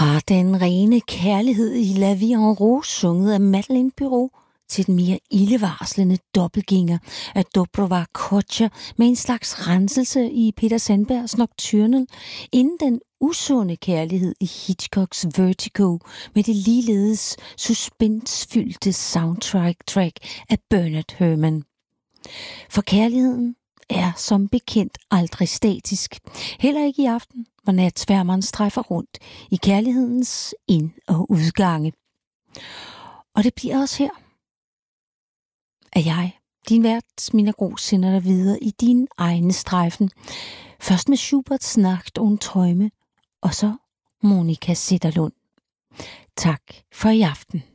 Fra den rene kærlighed i La Vie en Rose, sunget af Madeleine Peyroux, til den mere ildevarslende dobbeltgænger af Dobrova Kocher med en slags renselse i Peter Sandbergs Nocturnal, inden den usunde kærlighed i Hitchcocks Vertigo med det ligeledes suspensfyldte soundtrack af Bernard Herrmann. For kærligheden er som bekendt aldrig statisk. Heller ikke i aften, hvor natsværmeren strejfer rundt i kærlighedens ind- og udgange. Og det bliver også her, at jeg, din vært, Mina Gros, sender dig videre i din egne strejfen. Først med Schuberts Nacht und Träume, og så Monika Zetterlund. Tak for i aften.